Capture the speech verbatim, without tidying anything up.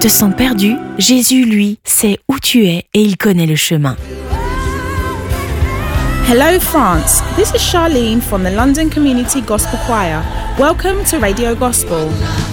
te sens perdu? Jésus, lui, sait où tu es et il connaît le chemin. Hello France, this is Charlene from the London Community Gospel Choir. Welcome to Radio Gospel.